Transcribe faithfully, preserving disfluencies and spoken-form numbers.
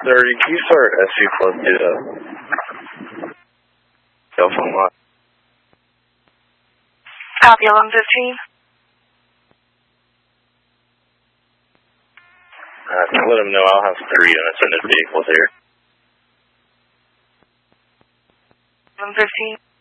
thirty, can you start S C plus to the cell phone line? Copy, eleven fifteen. Uh, can let him know I'll have three units in his vehicles here. eleven fifteen.